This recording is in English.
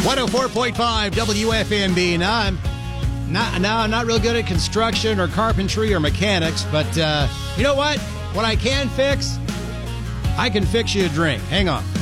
104.5 WFMB. Now, I'm not real good at construction or carpentry or mechanics, but you know what? What I can fix, I can fix you a drink. Hang on.